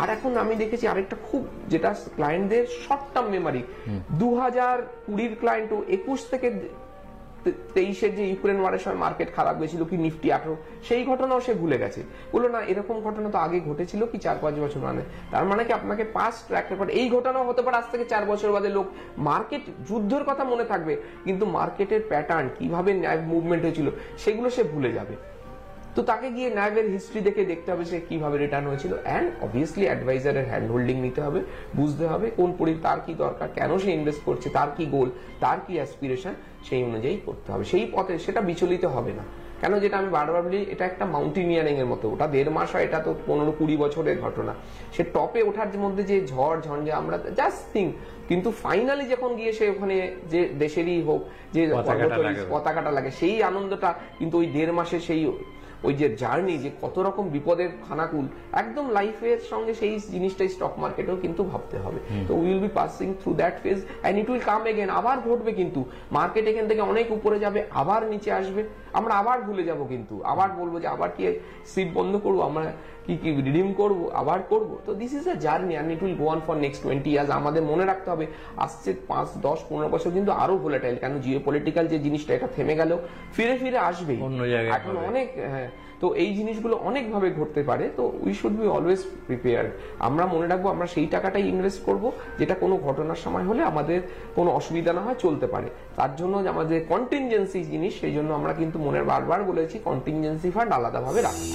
আর এখন আমি দেখেছি আরেকটা খুব, যেটা ক্লায়েন্টদের শর্ট টার্ম মেমারি, 2020 ক্লায়েন্ট 21 থেকে 23-এর যে ইউক্রেন ওয়ারের সময় মার্কেট খারাপ গেছিল, কি নিফটি 18, সেই ঘটনাও সে ভুলে গেছে। বললো না এরকম ঘটনা তো আগে ঘটেছিল কি 4-5 বছর মানে, তার মানে কি আপনাকে পাস্ট ট্র্যাক রেকর্ড, এই ঘটনাও হতে পারে আজ থেকে 4 বছর বাদে লোক মার্কেট যুদ্ধের কথা মনে থাকবে, কিন্তু মার্কেটের প্যাটার্ন কিভাবে মুভমেন্ট হয়েছিল সেগুলো সে ভুলে যাবে। তো তাকে গিয়ে ন্যাভের হিস্ট্রি দেখে দেখতে হবে সে কিভাবে রিটার্ন হয়েছিল, অ্যান্ড অবভিয়াসলি অ্যাডভাইজারের হ্যান্ড হোল্ডিং নিতে হবে, বুঝতে হবে কোন তার কি দরকার, কেন সে ইনভেস্ট করছে, তার কি গোল, তার কি অ্যাসপিরেশন, সেই অনুযায়ী করতে হবে। সেই পথে সেটা বিচলিত হবে না। কেন, যেটা আমি বারবার বলি, এটা একটা মাউন্টেনিয়ারিং এর মতো, ওটা 1.5 মাস হয়, এটা তো 15-20 বছরের ঘটনা। সে টপে ওঠার মধ্যে যে ঝড় ঝঞ্ঝা আমরা জাস্ট থিঙ্ক, কিন্তু ফাইনালি যখন গিয়ে সে ওখানে যে দেশেরই হোক যে পতাকাটা লাগে, সেই আনন্দটা কিন্তু ওই 1.5 মাসে সেই ওই যে জার্নি, যে কত রকম বিপদের খানাকুল, একদম লাইফের সঙ্গে সেই জিনিসটাই স্টক মার্কেটেও কিন্তু ভাবতে হবে। তো will be passing through that phase and it will come again, আবার ঘটবে, কিন্তু মার্কেট এখান থেকে অনেক উপরে যাবে, আবার নিচে আসবে, আমরা আবার ভুলে যাব, কিন্তু আবার বলবো যে আবার কি সিট বন্ধ করবো, আমরা কি কি রিডিম করবো, আবার করবো। তো this is a journey and it will go on for next 20 years. আমাদের মনে রাখতে হবে আসছে 5, 10, 15 বছর কিন্তু আরো ভোলাটাইল, কেন জিও পলিটিক্যাল যে জিনিসটা, এটা থেমে গেল, ফিরে ফিরে আসবে এখন অনেক। হ্যাঁ, তো এই জিনিসগুলো অনেক ভাবে ঘটতে পারে। তো we should be always prepared. আমরা মনে রাখবো আমরা সেই টাকাটাই ইনভেস্ট করব যেটা কোনো ঘটনার সময় হলে আমাদের কোনো অসুবিধা না হয়, চলতে পারে। তার জন্য আমাদের কন্টিনজেন্সি জিনিস, সেই জন্য আমরা কিন্তু বারবার বলেছি কন্টিনজেন্সি ফান্ড আলাদাভাবে রাখি।